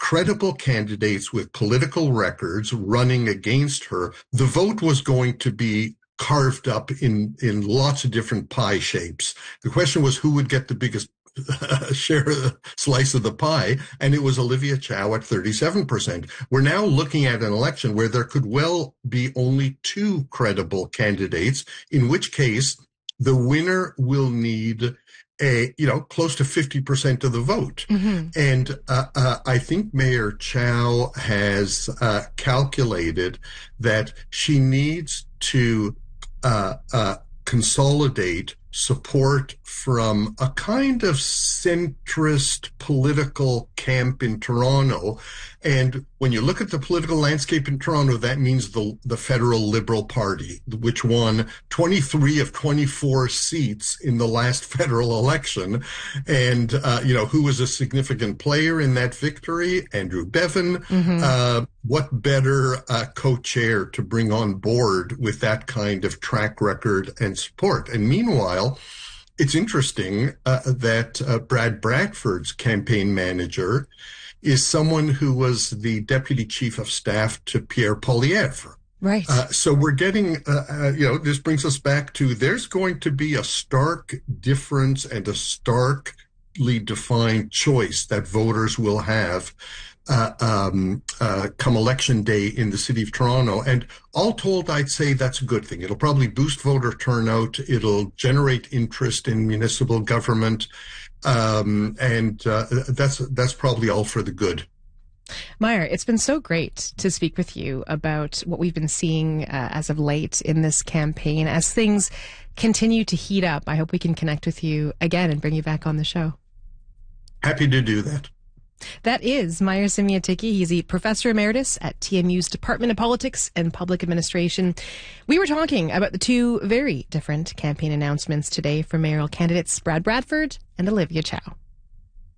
credible candidates with political records running against her, the vote was going to be carved up in lots of different pie shapes. The question was who would get the biggest slice of the pie, and it was Olivia Chow at 37%. We're now looking at an election where there could well be only two credible candidates, in which case the winner will need close to 50% of the vote. Mm-hmm. And I think Mayor Chow has calculated that she needs to consolidate support from a kind of centrist political camp in Toronto. And when you look at the political landscape in Toronto, that means the Federal Liberal Party, which won 23 of 24 seats in the last federal election. And, who was a significant player in that victory? Andrew Bevin. Mm-hmm. What better co-chair to bring on board with that kind of track record and support? And meanwhile, it's interesting that Brad Bradford's campaign manager is someone who was the deputy chief of staff to Pierre Poilievre. Right. So we're getting, this brings us back to there's going to be a stark difference and a starkly defined choice that voters will have come election day in the city of Toronto. And all told, I'd say that's a good thing. It'll probably boost voter turnout. It'll generate interest in municipal government. That's probably all for the good. Meier, it's been so great to speak with you about what we've been seeing as of late in this campaign. As things continue to heat up, I hope we can connect with you again and bring you back on the show. Happy to do that. That is Meier Semiotiki. He's a professor emeritus at TMU's Department of Politics and Public Administration. We were talking about the two very different campaign announcements today for mayoral candidates Brad Bradford and Olivia Chow.